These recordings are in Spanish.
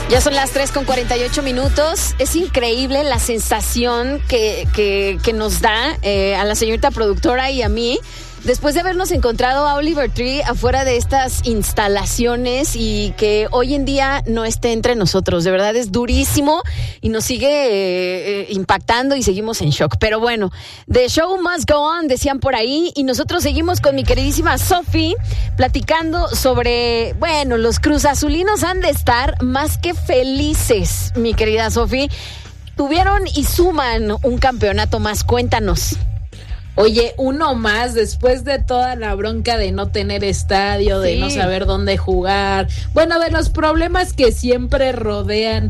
Ya son las 3:48. Es increíble la sensación que nos da a la señorita productora y a mí, después de habernos encontrado a Oliver Tree afuera de estas instalaciones y que hoy en día no esté entre nosotros. De verdad es durísimo y nos sigue impactando y seguimos en shock. Pero bueno, the show must go on, decían por ahí, y nosotros seguimos con mi queridísima Sofi platicando sobre, bueno, los cruzazulinos han de estar más que felices, mi querida Sofi. Tuvieron y suman un campeonato más, cuéntanos. Oye, uno más después de toda la bronca de no tener estadio, de no saber dónde jugar, bueno, de los problemas que siempre rodean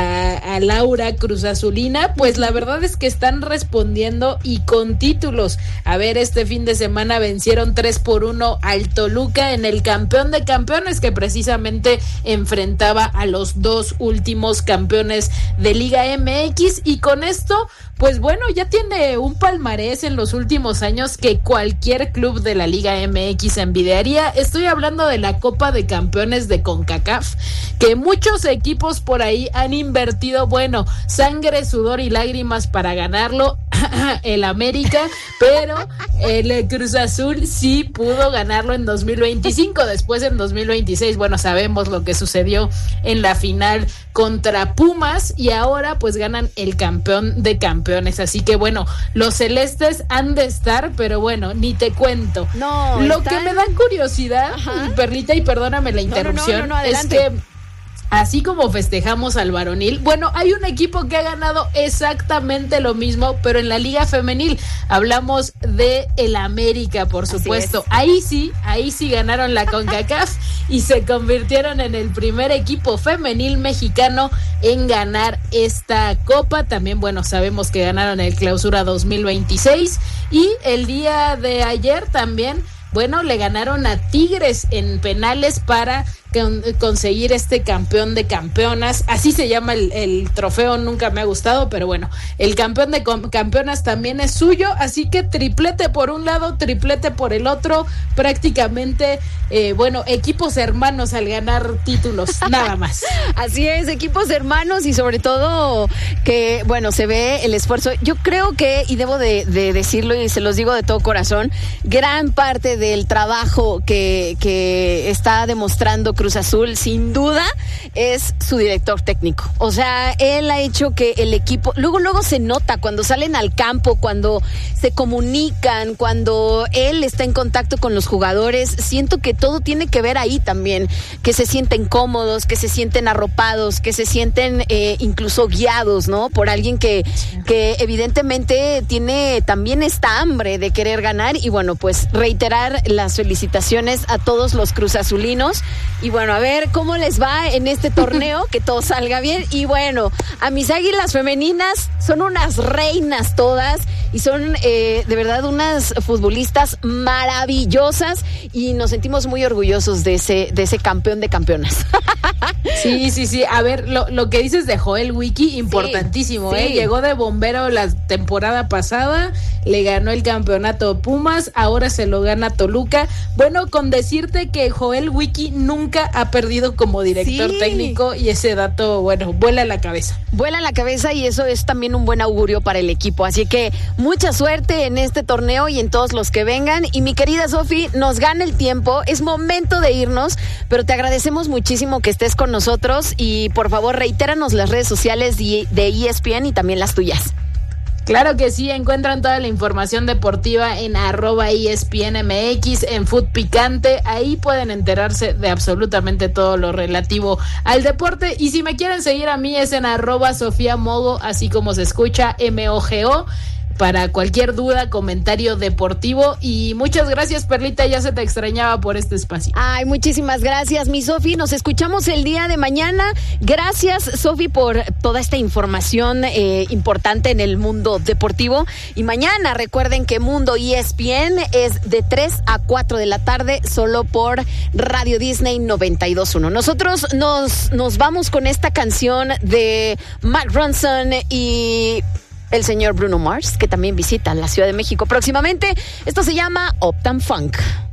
a Laura Cruzazulina, pues la verdad es que están respondiendo y con títulos. A ver, este fin de semana vencieron 3-1 al Toluca en el campeón de campeones, que precisamente enfrentaba a los dos últimos campeones de Liga MX, y con esto, pues bueno, ya tiene un palmarés en los últimos años que cualquier club de la Liga MX envidiaría. Estoy hablando de la Copa de Campeones de CONCACAF, que muchos equipos por ahí han invertido, bueno, sangre, sudor y lágrimas para ganarlo. El América, pero el Cruz Azul sí pudo ganarlo en 2025. Después, en 2026, bueno, sabemos lo que sucedió en la final contra Pumas, y ahora pues ganan el campeón de campeones. Así que bueno, los celestes han de estar, pero bueno, ni te cuento. No, lo que me da curiosidad, Perlita, y perdóname la interrupción, es que así como festejamos al varonil, bueno, hay un equipo que ha ganado exactamente lo mismo, pero en la Liga Femenil. Hablamos de el América, por supuesto. Ahí sí ganaron la CONCACAF y se convirtieron en el primer equipo femenil mexicano en ganar esta copa. También, bueno, sabemos que ganaron el Clausura 2026, y el día de ayer también, bueno, le ganaron a Tigres en penales para conseguir este campeón de campeonas. Así se llama el trofeo, nunca me ha gustado, pero bueno, el campeón de campeonas también es suyo, así que triplete por un lado, triplete por el otro, prácticamente, bueno, equipos hermanos al ganar títulos, nada más. Así es, equipos hermanos, y sobre todo que, bueno, se ve el esfuerzo. Yo creo que, y debo de decirlo y se los digo de todo corazón, gran parte del trabajo que está demostrando Cruz Azul, sin duda, es su director técnico. O sea, él ha hecho que el equipo, luego se nota cuando salen al campo, cuando se comunican, cuando él está en contacto con los jugadores. Siento que todo tiene que ver ahí también, que se sienten cómodos, que se sienten arropados, que se sienten incluso guiados, ¿no? Por alguien que evidentemente tiene también esta hambre de querer ganar. Y bueno, pues reiterar las felicitaciones a todos los cruzazulinos. Y bueno, a ver cómo les va en este torneo, que todo salga bien. Y bueno, a mis águilas femeninas, son unas reinas todas, y son de verdad unas futbolistas maravillosas, y nos sentimos muy orgullosos de ese campeón de campeonas. Sí. A ver, lo que dices de Joel Wiki, importantísimo, sí. Llegó de bombero la temporada pasada, le ganó el campeonato Pumas, ahora se lo gana Toluca. Bueno, con decirte que Joel Wiki nunca ha perdido como director técnico, y ese dato, bueno, vuela la cabeza. Vuela la cabeza, y eso es también un buen augurio para el equipo. Así que mucha suerte en este torneo y en todos los que vengan. Y mi querida Sofi, nos gana el tiempo, es momento de irnos, pero te agradecemos muchísimo que estés con nosotros, y por favor reitéranos las redes sociales de ESPN y también las tuyas. Claro que sí, encuentran toda la información deportiva en @ESPNMX, en Food Picante. Ahí pueden enterarse de absolutamente todo lo relativo al deporte. Y si me quieren seguir a mí es en @SofiaMogo, así como se escucha, MOGO, para cualquier duda, comentario deportivo. Y muchas gracias, Perlita, ya se te extrañaba por este espacio. Ay, muchísimas gracias, mi Sofi. Nos escuchamos el día de mañana. Gracias, Sofi, por toda esta información importante en el mundo deportivo. Y mañana recuerden que Mundo ESPN es de 3 a 4 de la tarde, solo por Radio Disney 92.1. Nosotros nos vamos con esta canción de Mark Ronson y el señor Bruno Mars, que también visita la Ciudad de México próximamente. Esto se llama Uptown Funk.